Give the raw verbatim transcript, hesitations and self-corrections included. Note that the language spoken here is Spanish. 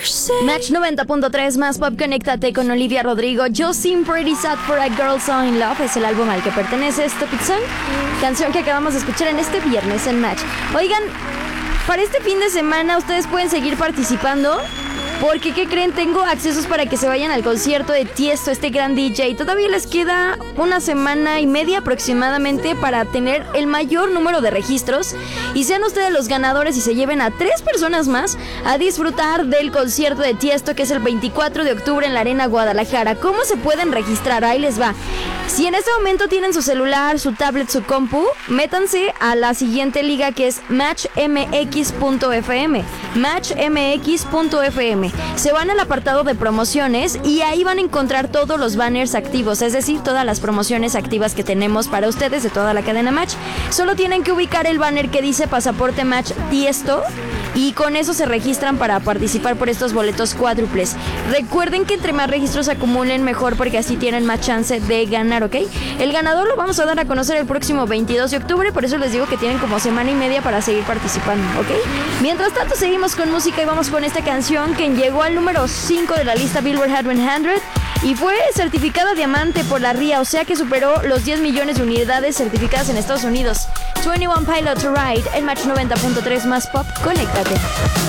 Match noventa punto tres más pop, conéctate con Olivia Rodrigo. Yo Seem Pretty Sad for a Girl So in Love es el álbum al que pertenece Stupid Song, canción que acabamos de escuchar en este viernes en Match. Oigan, para este fin de semana ustedes pueden seguir participando, porque ¿qué creen? Tengo accesos para que se vayan al concierto de Tiesto, este gran D J. Todavía les queda una semana y media aproximadamente para tener el mayor número de registros y sean ustedes los ganadores y se lleven a tres personas más a disfrutar del concierto de Tiesto, que es el veinticuatro de octubre en la Arena Guadalajara. ¿Cómo se pueden registrar? Ahí les va. Si en este momento tienen su celular, su tablet, su compu, métanse a la siguiente liga, que es match m x punto f m. match m x punto f m. Se van al apartado de promociones y ahí van a encontrar todos los banners activos, es decir, todas las promociones activas que tenemos para ustedes de toda la cadena Match. Solo tienen que ubicar el banner que dice Pasaporte Match Tiesto y con eso se registran para participar por estos boletos cuádruples. Recuerden que entre más registros acumulen, mejor, porque así tienen más chance de ganar, ¿ok? El ganador lo vamos a dar a conocer el próximo veintidós de octubre, por eso les digo que tienen como semana y media para seguir participando, ¿ok? Mientras tanto, seguimos con música y vamos con esta canción que llegó al número cinco de la lista Billboard Hot cien y fue certificada diamante por la R I A, o sea que superó los diez millones de unidades certificadas en Estados Unidos. veintiuno Pilots to Ride, el Match noventa punto tres más pop, conéctate.